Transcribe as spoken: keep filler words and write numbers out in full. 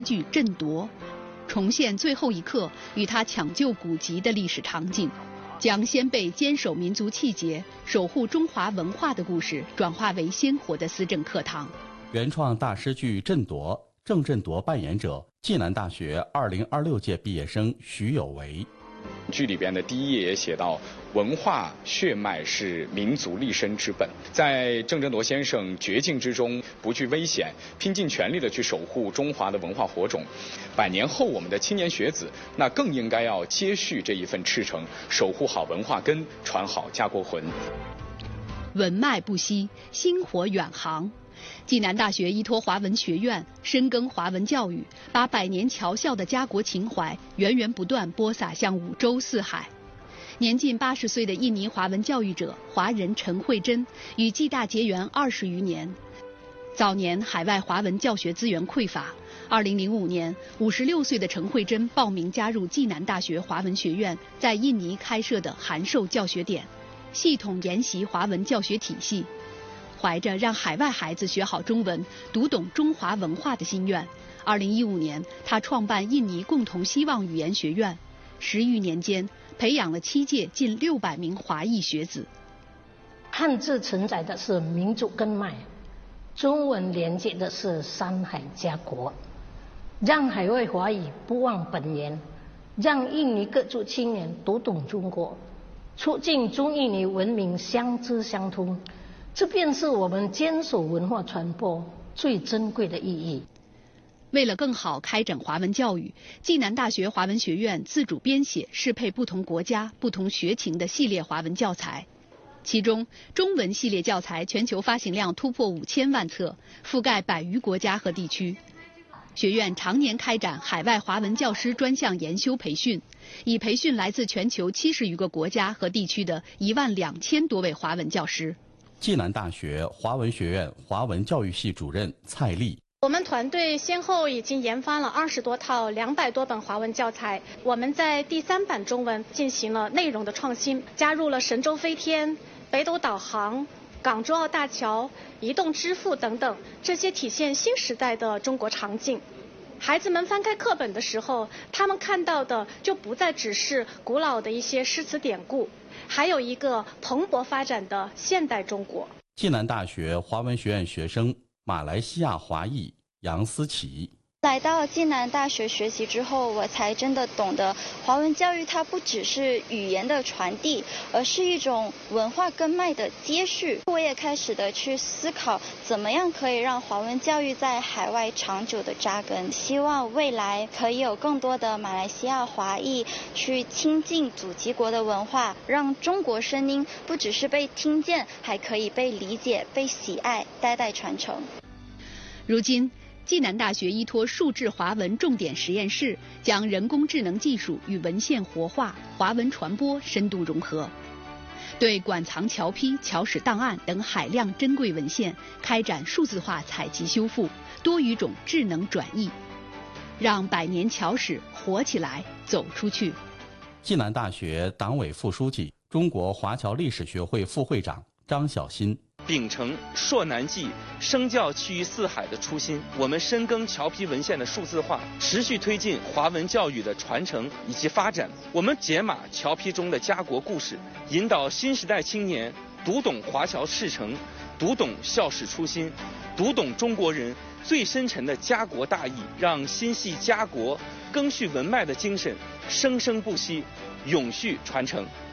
剧争夺，重现最后一刻与他抢救古籍的历史场景，将先辈坚守民族气节、守护中华文化的故事转化为鲜活的思政课堂。 原创大师剧《争夺》，郑振铎扮演者暨南大学二零二六届毕业生徐有为。 剧里边的第一页也写到，文化血脉是民族立身之本。在郑振铎先生绝境之中不惧危险，拼尽全力的去守护中华的文化火种。百年后，我们的青年学子那更应该要接续这一份赤诚，守护好文化根，传好家国魂。 文脉不息，薪火远航。暨南大学依托华文学院深耕华文教育，把百年侨校的家国情怀源源不断播撒向五洲四海。年近八十岁的印尼华文教育者华人陈慧珍与暨大结缘二十余年。早年海外华文教学资源匮乏，二零零五年，五十六岁的陈慧珍报名加入暨南大学华文学院在印尼开设的函授教学点，系统研习华文教学体系。怀着让海外孩子学好中文、读懂中华文化的心愿，二零一五年，他创办印尼共同希望语言学院，十余年间培养了七届近六百名华裔学子。 汉字承载的是民族根脉，中文连接的是山海家国，让海外华裔不忘本源，让印尼各族青年读懂中国，促进中印尼文明相知相通。这便是我们坚守文化传播最珍贵的意义。 为了更好开展华文教育，暨南大学华文学院自主编写适配不同国家、不同学情的系列华文教材。其中，中文系列教材全球发行量突破五千万册，覆盖百余国家和地区。学院常年开展海外华文教师专项研修培训，已培训来自全球七十余个国家和地区的一万两千多位华文教师。 暨南大学华文学院华文教育系主任蔡丽， 我们团队先后已经研发了二十多套两百多本华文教材，我们在第三版中文进行了内容的创新，加入了神州飞天、北斗导航、港珠澳大桥、移动支付等等这些体现新时代的中国场景。孩子们翻开课本的时候，他们看到的就不再只是古老的一些诗词典故，还有一个蓬勃发展的现代中国。 暨南大学华文学院学生马来西亚华裔杨思琪。 来到暨南大学学习之后，我才真的懂得华文教育它不只是语言的传递，而是一种文化根脉的接续。我也开始的去思考怎么样可以让华文教育在海外长久的扎根，希望未来可以有更多的马来西亚华裔去亲近祖籍国的文化，让中国声音不只是被听见，还可以被理解、被喜爱，代代传承。 如今，暨南大学依托数字华文重点实验室，将人工智能技术与文献活化、华文传播深度融合，对馆藏侨批、侨史档案等海量珍贵文献开展数字化采集修复、多语种智能转译，让百年侨史活起来、走出去。 暨南大学党委副书记、中国华侨历史学会副会长张小新。 秉承朔南记声教趋于四海的初心，我们深耕侨批文献的数字化，持续推进华文教育的传承以及发展。我们解码侨批中的家国故事，引导新时代青年读懂华侨赤诚，读懂校史初心，读懂中国人最深沉的家国大义，让心系家国、赓续文脉的精神生生不息，永续传承。